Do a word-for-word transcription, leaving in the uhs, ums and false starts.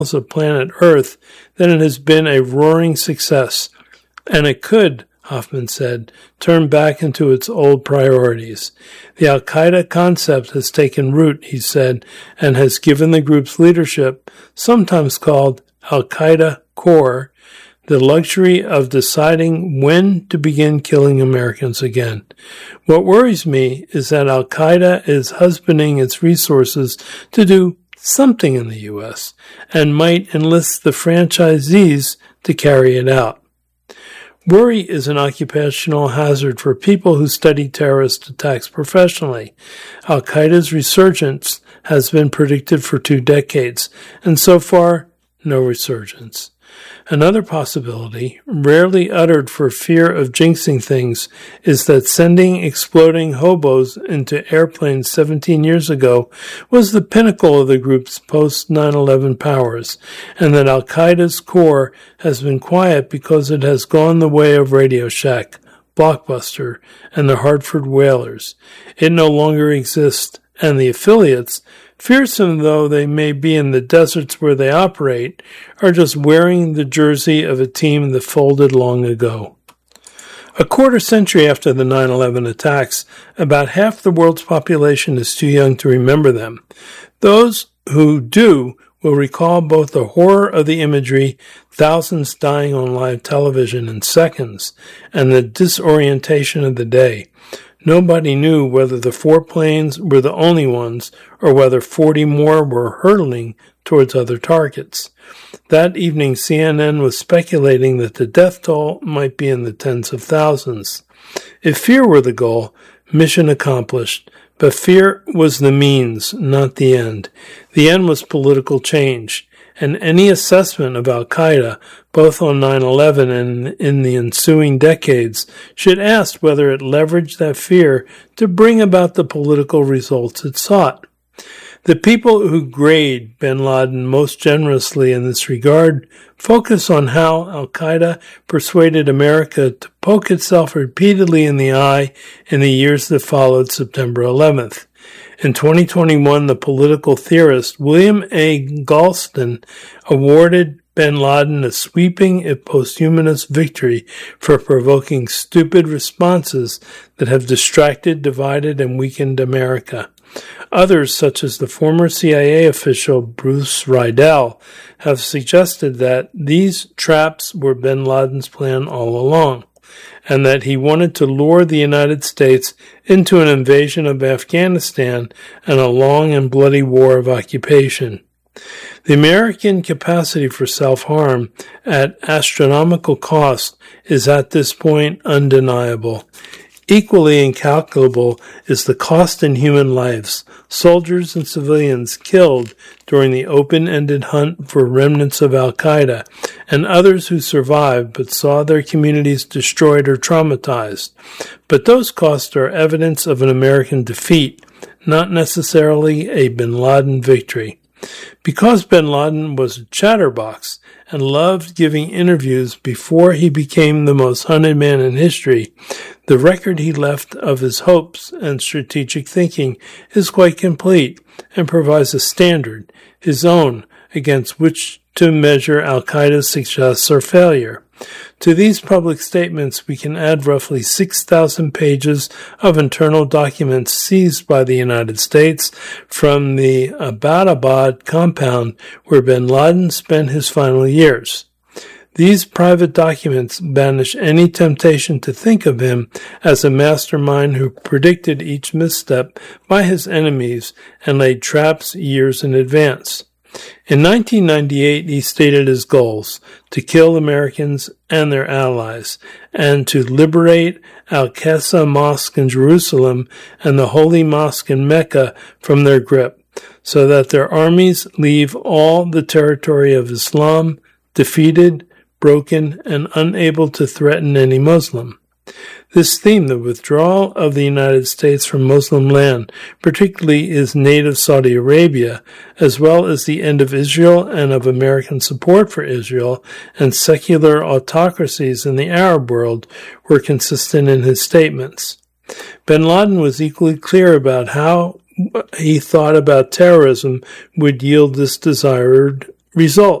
of planet Earth, then it has been a roaring success, and it could, Hoffman said, turn back into its old priorities. The Al-Qaeda concept has taken root, he said, and has given the group's leadership, sometimes called Al-Qaeda Core, the luxury of deciding when to begin killing Americans again. What worries me is that Al-Qaeda is husbanding its resources to do something in the U S and might enlist the franchisees to carry it out. Worry is an occupational hazard for people who study terrorist attacks professionally. Al-Qaeda's resurgence has been predicted for two decades, and so far, no resurgence. Another possibility, rarely uttered for fear of jinxing things, is that sending exploding hobos into airplanes seventeen years ago was the pinnacle of the group's post nine eleven powers, and that Al-Qaeda's core has been quiet because it has gone the way of Radio Shack, Blockbuster, and the Hartford Whalers. It no longer exists, and the affiliates, fearsome though they may be in the deserts where they operate, are just wearing the jersey of a team that folded long ago. A quarter century after the nine eleven attacks, about half the world's population is too young to remember them. Those who do will recall both the horror of the imagery, thousands dying on live television in seconds, and the disorientation of the day. Nobody knew whether the four planes were the only ones or whether forty more were hurtling towards other targets. That evening, C N N was speculating that the death toll might be in the tens of thousands. If fear were the goal, mission accomplished. But fear was the means, not the end. The end was political change. And any assessment of Al-Qaeda, both on nine eleven and in the ensuing decades, should ask whether it leveraged that fear to bring about the political results it sought. The people who grade bin Laden most generously in this regard focus on how Al-Qaeda persuaded America to poke itself repeatedly in the eye in the years that followed September eleventh. In twenty twenty-one, the political theorist William A. Galston awarded bin Laden a sweeping, if posthumous, victory for provoking stupid responses that have distracted, divided, and weakened America. Others, such as the former C I A official Bruce Riedel, have suggested that these traps were bin Laden's plan all along, and that he wanted to lure the United States into an invasion of Afghanistan and a long and bloody war of occupation. The American capacity for self-harm at astronomical cost is at this point undeniable. Equally incalculable is the cost in human lives, soldiers and civilians killed during the open-ended hunt for remnants of Al-Qaeda, and others who survived but saw their communities destroyed or traumatized. But those costs are evidence of an American defeat, not necessarily a bin Laden victory. Because bin Laden was a chatterbox and loved giving interviews before he became the most hunted man in history, the record he left of his hopes and strategic thinking is quite complete and provides a standard, his own, against which to measure Al-Qaeda's success or failure. To these public statements, we can add roughly six thousand pages of internal documents seized by the United States from the Abbottabad compound where bin Laden spent his final years. These private documents banish any temptation to think of him as a mastermind who predicted each misstep by his enemies and laid traps years in advance. In nineteen ninety-eight, he stated his goals: to kill Americans and their allies, and to liberate Al-Aqsa Mosque in Jerusalem and the Holy Mosque in Mecca from their grip, so that their armies leave all the territory of Islam defeated, broken, and unable to threaten any Muslim. This theme, the withdrawal of the United States from Muslim land, particularly its native Saudi Arabia, as well as the end of Israel and of American support for Israel and secular autocracies in the Arab world, were consistent in his statements. Bin Laden was equally clear about how he thought about terrorism would yield this desired Result: